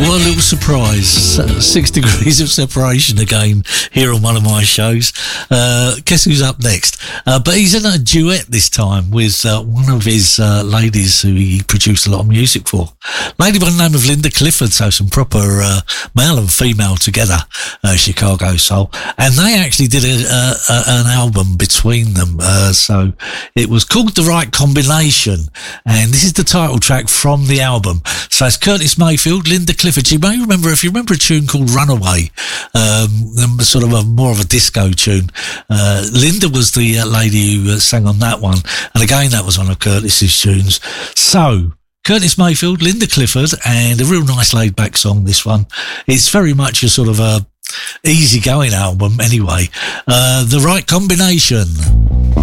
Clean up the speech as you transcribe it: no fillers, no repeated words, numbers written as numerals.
What a little surprise. 6 degrees of separation again here on one of my shows. Guess who's up next? But he's in a duet this time with one of his ladies who he produced a lot of music for. Lady by the name of Linda Clifford, so some proper male and female together, Chicago Soul. And they actually did an album between them. So it was called The Right Combination. And this is the title track from the album. So it's Curtis Mayfield, Linda Clifford. You may remember, if you remember a tune called Runaway, sort of more of a disco tune. Linda was the lady who sang on that one. And again, that was one of Curtis's tunes. So, Curtis Mayfield, Linda Clifford, and a real nice laid back song, this one. It's very much a sort of a easy going album anyway. The Right Combination.